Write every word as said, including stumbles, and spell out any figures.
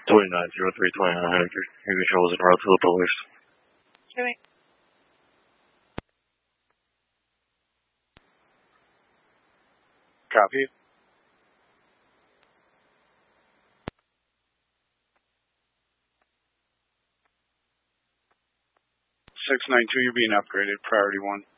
twenty-nine zero three twenty-nine hundred. Your control is en route to the police. Jimmy. Copy. six nine two, you're being upgraded, priority one.